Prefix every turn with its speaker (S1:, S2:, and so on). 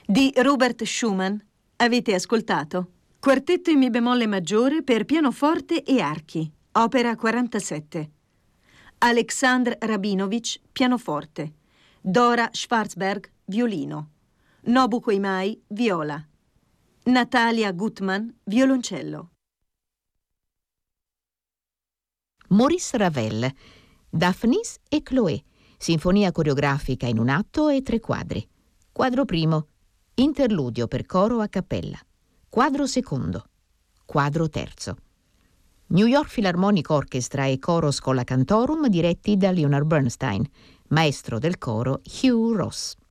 S1: Di Robert Schumann avete ascoltato Quartetto in Mi bemolle maggiore per pianoforte e archi, opera 47. Aleksandr Rabinovich, pianoforte. Dora Schwarzberg, violino. Nobuko Imai, viola. Natalia Gutman, violoncello.
S2: Maurice Ravel, Daphnis e Chloé, sinfonia coreografica in un atto e 3 quadri. Quadro primo, interludio per coro a cappella. Quadro secondo, quadro terzo. New York Philharmonic Orchestra e coro Schola Cantorum diretti da Leonard Bernstein, maestro del coro Hugh Ross.